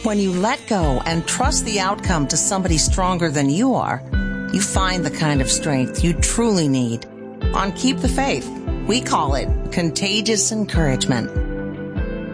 When you let go and trust the outcome to somebody stronger than you are, you find the kind of strength you truly need. On Keep the Faith, we call it contagious encouragement.